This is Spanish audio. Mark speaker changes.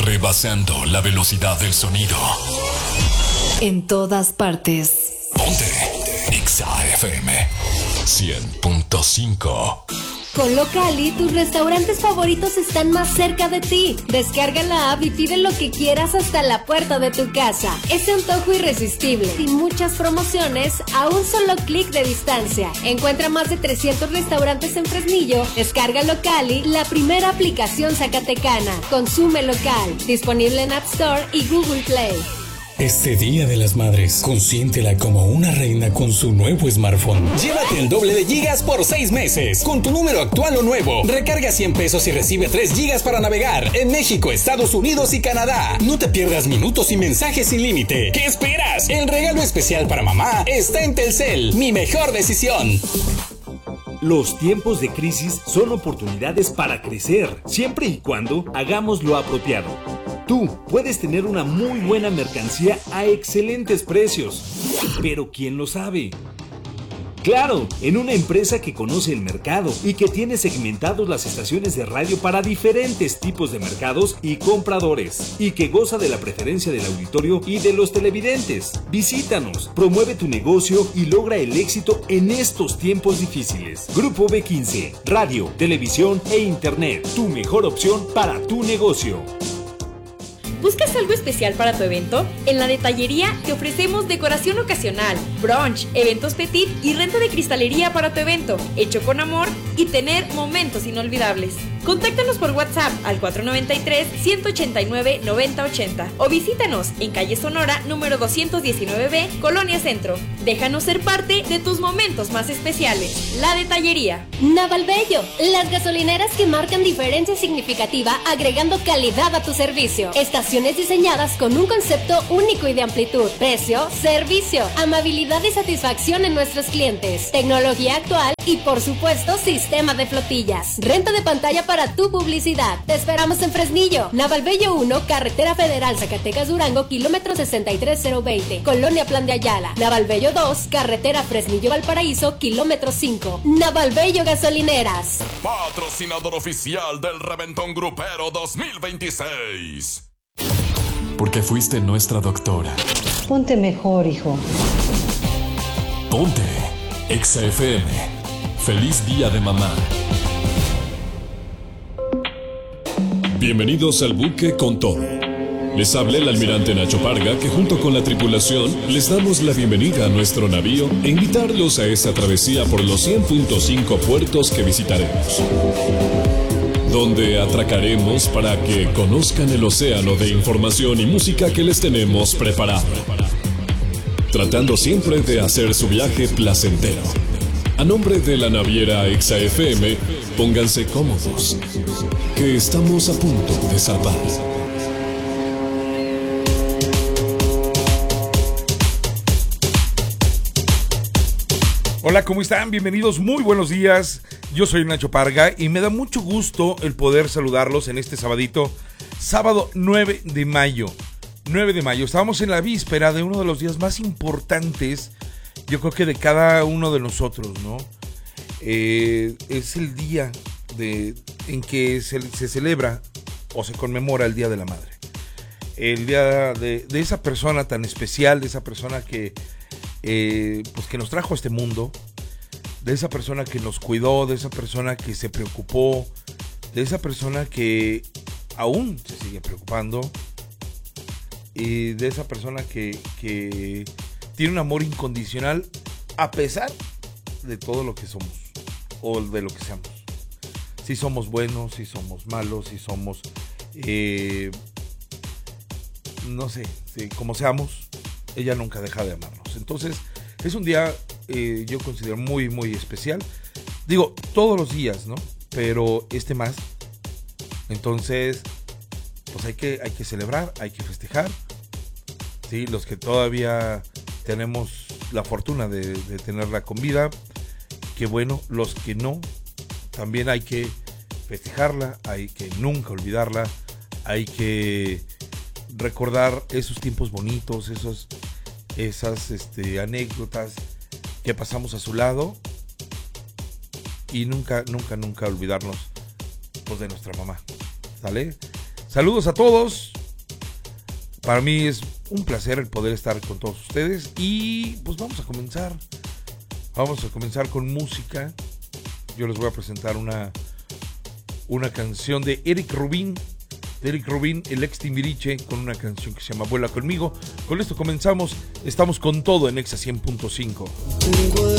Speaker 1: rebasando la velocidad del sonido.
Speaker 2: En todas partes.
Speaker 1: Ponte Exa FM 100.5.
Speaker 3: Con Locali, tus restaurantes favoritos están más cerca de ti. Descarga la app y pide lo que quieras hasta la puerta de tu casa. Ese antojo irresistible y muchas promociones a un solo clic de distancia. Encuentra más de 300 restaurantes en Fresnillo. Descarga Locali, la primera aplicación zacatecana. Consume local. Disponible en App Store y Google Play.
Speaker 4: Este Día de las Madres, consiéntela como una reina con su nuevo smartphone. Llévate el doble de gigas por 6 meses. Con tu número actual o nuevo. Recarga 100 pesos y recibe 3 gigas para navegar en México, Estados Unidos y Canadá. No te pierdas minutos y mensajes sin límite. ¿Qué esperas? El regalo especial para mamá está en Telcel. Mi mejor decisión.
Speaker 5: Los tiempos de crisis son oportunidades para crecer, siempre y cuando hagamos lo apropiado. Tú puedes tener una muy buena mercancía a excelentes precios, pero ¿quién lo sabe? Claro, en una empresa que conoce el mercado y que tiene segmentados las estaciones de radio para diferentes tipos de mercados y compradores, y que goza de la preferencia del auditorio y de los televidentes. Visítanos, promueve tu negocio y logra el éxito en estos tiempos difíciles. Grupo B15, radio, televisión e internet, tu mejor opción para tu negocio.
Speaker 6: ¿Buscas algo especial para tu evento? En la Detallería te ofrecemos decoración ocasional, brunch, eventos petit y renta de cristalería para tu evento, hecho con amor y tener momentos inolvidables. Contáctanos por WhatsApp al 493-189-9080 o visítanos en calle Sonora número 219B, Colonia Centro. Déjanos ser parte de tus momentos más especiales. La Detallería.
Speaker 3: Navalbello, las gasolineras que marcan diferencia significativa agregando calidad a tu servicio. Estaciones diseñadas con un concepto único y de amplitud. Precio, servicio, amabilidad y satisfacción en nuestros clientes. Tecnología actual y por supuesto sistema de flotillas. Renta de pantalla para tu publicidad. Te esperamos en Fresnillo. Navalbello 1, Carretera Federal Zacatecas-Durango, kilómetro 63020, Colonia Plan de Ayala. Navalbello 2, Carretera Fresnillo-Valparaíso, kilómetro 5. Navalbello Gasolineras.
Speaker 1: Patrocinador oficial del Reventón Grupero 2026.
Speaker 7: Porque fuiste nuestra doctora.
Speaker 8: Ponte mejor, hijo.
Speaker 7: Ponte Exa FM. Feliz Día de Mamá.
Speaker 9: Bienvenidos al buque con todo. Les habla el almirante Nacho Parga, que junto con la tripulación les damos la bienvenida a nuestro navío e invitarlos a esta travesía por los 100.5 puertos que visitaremos, donde atracaremos para que conozcan el océano de información y música que les tenemos preparado, tratando siempre de hacer su viaje placentero. A nombre de la naviera Exa FM, pónganse cómodos, que estamos a punto de zarpar.
Speaker 10: Hola, ¿cómo están? Bienvenidos, muy buenos días. Yo soy Nacho Parga y me da mucho gusto el poder saludarlos en este sabadito, sábado 9 de mayo. 9 de mayo, estábamos en la víspera de uno de los días más importantes, yo creo que de cada uno de nosotros, ¿no? Es el día en que se celebra o se conmemora el Día de la Madre. El día de esa persona tan especial, de esa persona que nos trajo a este mundo, de esa persona que nos cuidó, de esa persona que se preocupó, de esa persona que aún se sigue preocupando, y de esa persona que tiene un amor incondicional a pesar de todo lo que somos o de lo que seamos. Si somos buenos, si somos malos, si somos no sé, como seamos, ella nunca deja de amarnos. Entonces es un día yo considero muy muy especial, digo todos los días, ¿no? Pero este más. Entonces pues hay que celebrar, hay que festejar, ¿sí? Los que todavía tenemos la fortuna de tenerla con vida, que bueno. Los que no, también hay que festejarla, hay que nunca olvidarla, hay que recordar esos tiempos bonitos, esas anécdotas que pasamos a su lado, y nunca olvidarnos pues de nuestra mamá. ¿Sale? Saludos a todos, Para mí es un placer el poder estar con todos ustedes y pues vamos a comenzar. Vamos a comenzar con música. Yo les voy a presentar una canción de Eric Rubin. El ex Timbiriche, con una canción que se llama Vuela Conmigo. Con esto comenzamos. Estamos con todo en Exa 100.5.